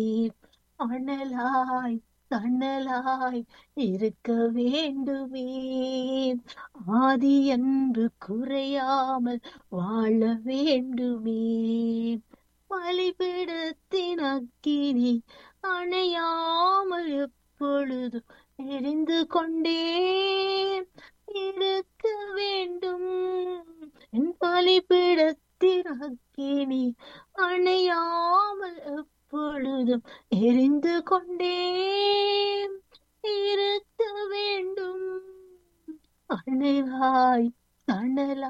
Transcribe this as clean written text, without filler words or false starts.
அனலாய் தணலாய் இருக்க வேண்டுமே. ஆதி என்று குறையாமல் வாழ வேண்டுமே. பலிபீடத்தின் அக்கினி அணையாமல் எப்பொழுதும் எரிந்து கொண்டே இருக்க வேண்டும். என் பலிபீடத்தின் அக்கினி அணையாமல் எப்பொழுதும் எரிந்து கொண்டே இருக்க வேண்டும். அணைவாய் தணலாய்